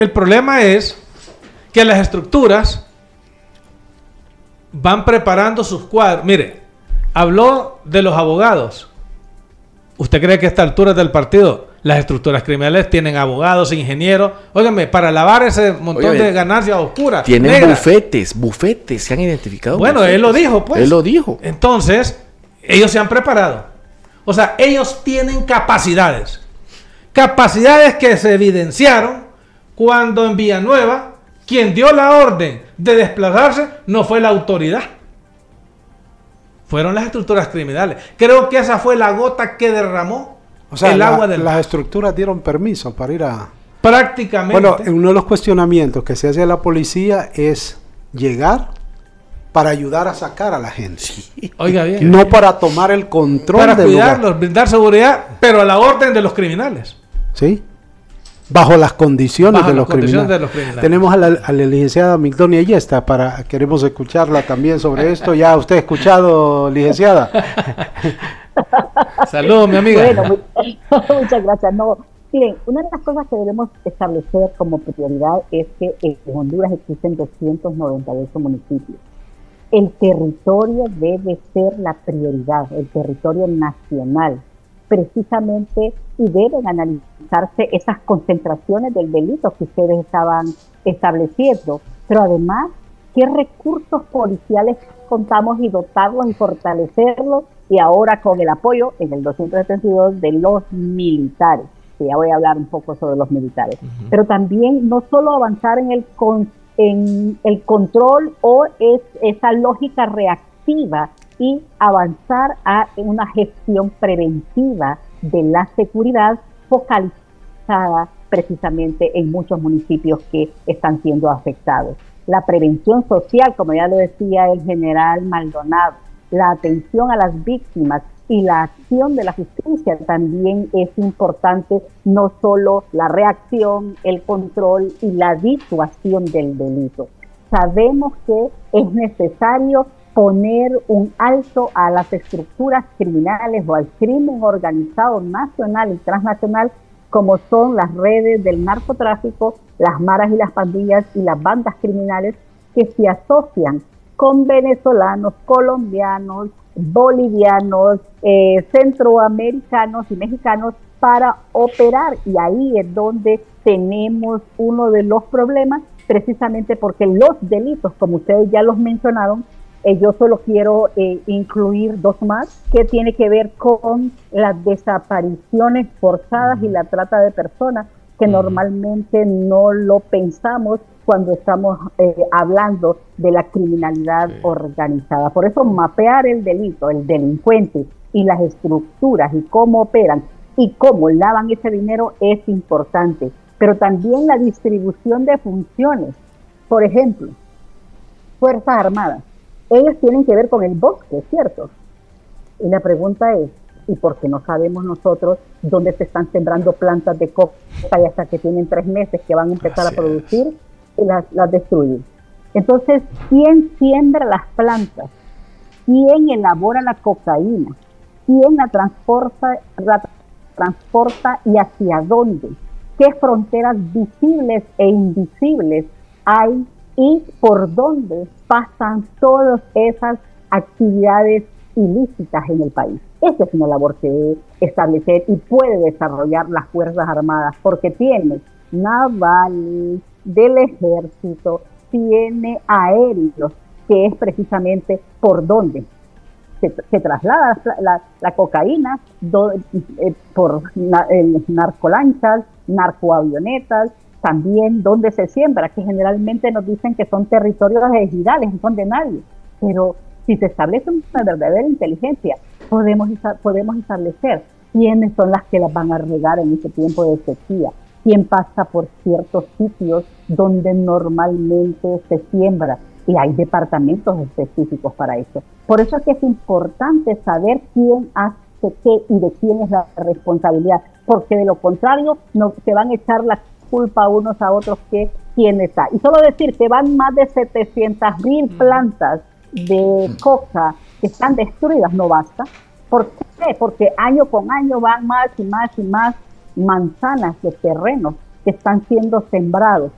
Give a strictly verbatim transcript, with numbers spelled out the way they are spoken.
El problema es que las estructuras van preparando sus cuadros. Mire, habló de los abogados. ¿Usted cree que a esta altura del partido las estructuras criminales tienen abogados, ingenieros? Óigame, para lavar ese montón Oye, de ganancias oscuras. Tienen negra. bufetes, bufetes, se han identificado. Bueno, bufetes. él lo dijo, pues. Él lo dijo. Entonces, ellos se han preparado. O sea, ellos tienen capacidades. Capacidades que se evidenciaron cuando en Villanueva, quien dio la orden de desplazarse no fue la autoridad. Fueron las estructuras criminales. Creo que esa fue la gota que derramó o sea, el la, agua del... las estructuras dieron permiso para ir a... Prácticamente. Bueno, uno de los cuestionamientos que se hace a la policía es llegar para ayudar a sacar a la gente. Sí. Oiga bien. No para tomar el control para del cuidarlos, lugar. brindar seguridad, pero a la orden de los criminales. Sí. Bajo las condiciones, Bajo de, las los condiciones criminales. de los criminales. Tenemos a la, a la licenciada Migdonia Yesta para queremos escucharla también sobre esto. Ya usted ha escuchado, licenciada. Saludos, mi amiga. Bueno, muy, muchas gracias. No, miren, una de las cosas que debemos establecer como prioridad es que en Honduras existen doscientos noventa y ocho municipios. El territorio debe ser la prioridad, el territorio nacional, precisamente, y deben analizarse esas concentraciones del delito que ustedes estaban estableciendo, pero además, ¿qué recursos policiales contamos y dotarlos y fortalecerlos? Y ahora con el apoyo en el doscientos setenta y dos de los militares, que ya voy a hablar un poco sobre los militares, uh-huh. Pero también no solo avanzar en el, con, en el control o es, esa lógica reactiva y avanzar a una gestión preventiva de la seguridad focalizada precisamente en muchos municipios que están siendo afectados. La prevención social, como ya lo decía el general Maldonado, la atención a las víctimas y la acción de la justicia también es importante, no solo la reacción, el control y la disuasión del delito. Sabemos que es necesario poner un alto a las estructuras criminales o al crimen organizado nacional y transnacional, como son las redes del narcotráfico, las maras y las pandillas y las bandas criminales que se asocian con venezolanos, colombianos, bolivianos, eh, centroamericanos y mexicanos para operar. Y ahí es donde tenemos uno de los problemas, precisamente porque los delitos, como ustedes ya los mencionaron, Eh, yo solo quiero eh, incluir dos más, que tiene que ver con las desapariciones forzadas y la trata de personas, que normalmente no lo pensamos cuando estamos eh, hablando de la criminalidad sí. organizada. Por eso mapear el delito, el delincuente y las estructuras y cómo operan y cómo lavan ese dinero es importante. Pero también la distribución de funciones. Por ejemplo, Fuerzas Armadas. Ellos tienen que ver con el bosque, ¿cierto? Y la pregunta es, ¿y por qué no sabemos nosotros dónde se están sembrando plantas de coca y hasta que tienen tres meses que van a empezar Gracias. a producir y las, las destruir? Entonces, ¿quién siembra las plantas? ¿Quién elabora la cocaína? ¿Quién la transporta, la transporta y hacia dónde? ¿Qué fronteras visibles e invisibles hay? Y por dónde pasan todas esas actividades ilícitas en el país. Esa es una labor que debe establecer y puede desarrollar las Fuerzas Armadas, porque tiene navales, del ejército, tiene aéreos, que es precisamente por dónde se, se traslada la, la, la cocaína, do, eh, por na, eh, narcolanchas, narcoavionetas, también donde se siembra, que generalmente nos dicen que son territorios ejidales, no son de nadie. Pero si se establece una verdadera inteligencia, podemos, podemos establecer quiénes son las que las van a regar en ese tiempo de sequía, quién pasa por ciertos sitios donde normalmente se siembra, y hay departamentos específicos para eso. Por eso es que es importante saber quién hace qué y de quién es la responsabilidad, porque de lo contrario no se van a echar la culpa unos a otros que quién está. Y solo decir que van más de setecientas mil plantas de coca que están destruidas no basta. ¿Por qué? Porque año con año van más y más y más manzanas de terrenos que están siendo sembrados.